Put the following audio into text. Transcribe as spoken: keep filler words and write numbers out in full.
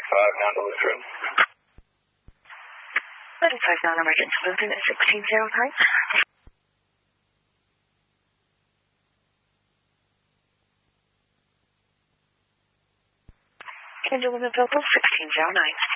five nine to Lutheran. thirty-five nine emergency Lutheran at sixteen oh nine. Angel Women Vocal sixteen oh nine.